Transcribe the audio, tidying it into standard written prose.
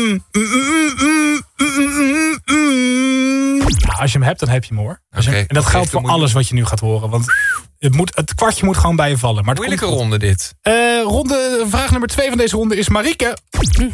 Als je hem hebt, dan heb je hem hoor. Okay, en dat geldt voor alles wat je nu gaat horen. Want het kwartje moet gewoon bij je vallen. Maar moeilijke ronde dit. Vraag nummer 2 van deze ronde is Marieke.